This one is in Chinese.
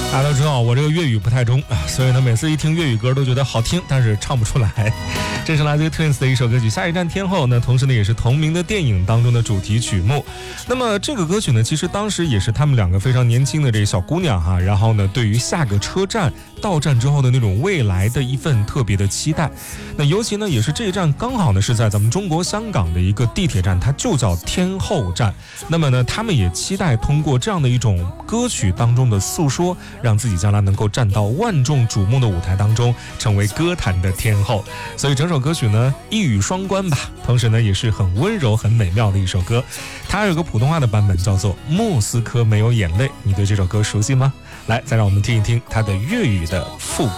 大家都知道我这个粤语不太中啊，所以呢每次一听粤语歌都觉得好听，但是唱不出来。这是来自于 Twins 的一首歌曲《下一站天后》呢，同时呢也是同名的电影当中的主题曲目。那么这个歌曲呢，其实当时也是他们两个非常年轻的这个小姑娘哈，然后呢对于下个车站到站之后的那种未来的一份特别的期待。那尤其呢也是这一站刚好呢是在咱们中国香港的一个地铁站，它就叫天后站。那么呢他们也期待通过这样的一种歌曲当中的诉说，让自己将来能够站到万众瞩目的舞台当中，成为歌坛的天后。所以整首歌曲呢一语双关吧，同时呢也是很温柔很美妙的一首歌。它有个普通话的版本叫做《莫斯科没有眼泪》，你对这首歌熟悉吗？来，再让我们听一听它的粤语的副歌。